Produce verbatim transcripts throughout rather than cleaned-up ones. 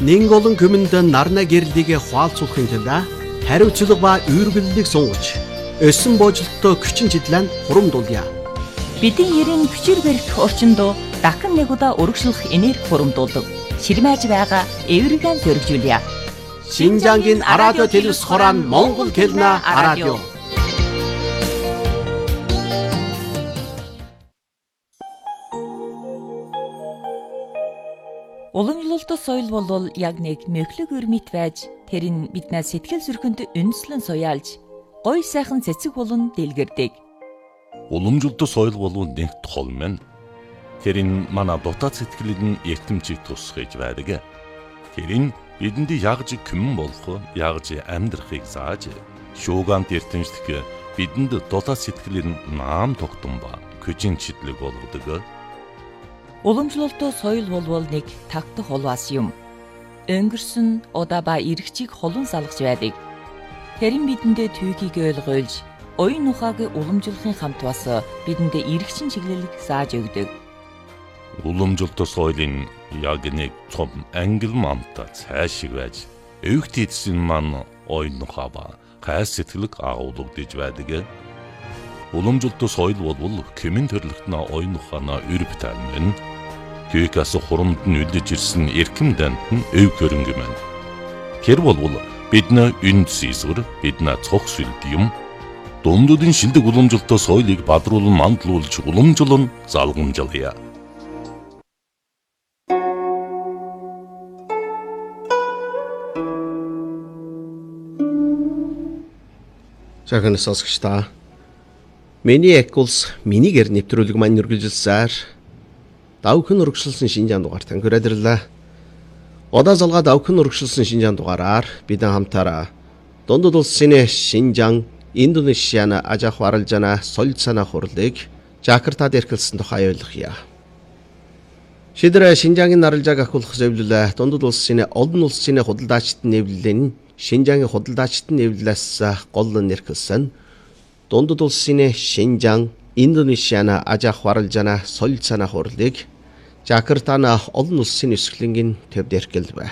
Нэн олон күмэнд нарна гэрлэгээ хуалцуулахын тулд хариуцлага ба үүргэллийг сунгаж өсөн боожлолтоо күчин чидлэн хурамдуулъя. Бидний ерэн хүчээр барих орчинд дахин нэг удаа өргөжлөх энерги хурамдуулдаг. Ширмэж байгаа эвэргэн төрөвжүүлье. Шинжангийн радио телевиз хорон Монгол хэлнэ радио. Уламжлалт соёл бол яг нэг мөхлөг өрмит байж тэр нь биднээс сэтгэл зүрхэнд үндэслэн суяалж гоё сайхан цэцэг болон дэлгэрдэг. Уламжлалт соёл бол нэг тол мэн. Тэр нь манай дотоод сэтгэлд эртэмжийг тусгаж байдаг. Тэр нь бидэнд ягж күмэн болох, ягж амьдрахыг зааж, шуугант эртэмжлэх бидэнд дотоод сэтгэлд наам тогтсон ба хүчин чидлэг болгодог. Уламжлалт соёл бол нэг тагтах холваас юм. Өнгөрсөн удаа ба эргчийг холон салгаж байдаг. Тэрэн бидэндээ түүхийг ойлгуулж, оюун ухааг уламжлахын хамт бас бидэндээ эргчин чиглэлийг зааж өгдөг. Уламжлалт соёлын яг нэг том ангил мамта цаашиг байж, өвгт эдсэн маань оюун ухаа ба гай сэтгэлэг агуулгадж байдаг. Уламжлалт соёл бол кемэн төрлөختнө оюун ухаана өрөвт амин. Түүхээс хурамд нь үлдэж ирсэн эрхэм дант нь өв хөрөнгө мэн. Тэр бол бидний үнд сийсвэр, бидний цог сүлд юм. Дундуудын шилдэг уламжлалт соёлыг бадруулан мандлуулж уламжлан залгамжлая. Жагнас сонсогчдаа. Миний экулс минигээр нэвтрүүлэг маань үргэлжилсээр давхин өргөжлсөн шинжаан дугаар танхираллаа. Одоо залгаа давхин өргөжлсөн шинжаан дугаараар бидэн хамтаараа дундад улсын Шинжаан, Индонезиана ажаах варалжана солилцоона хурлыг Жакартад эрхэлсэн тухай ойлгохъя. Шийдвэр Шинжаангийн наралжааг ахуулах зөвлөлөө дундад улсын олон улсын худалдаачдын нэвлэлийн Шинжаангийн худалдаачдын нэвлэлээс гол нэрхэлсэн дундад улсын Шинжаан, Индонезиана ажаах варалжана солилцоона хурлыг Жакартана олон улсын нисгэлэнгийн төвд эрхэлвэ.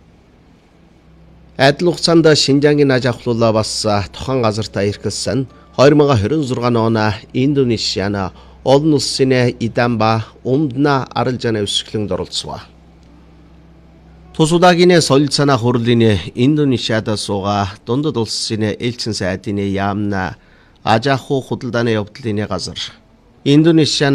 Адил хугацаанд Шинжаангийн аж ахлуулаа бас тухайн газартаа эрхэлсэн two thousand twenty-six оны Индонезиана олон улсын Идамба умдна аралжана өсгөлөнд оролцсон. Тус удаагийн солилцоона хурлын Индонезиад суугаа дундад улсын элчин сайдын яамна аж ахуй худалдааны явдлын газар Индонезиан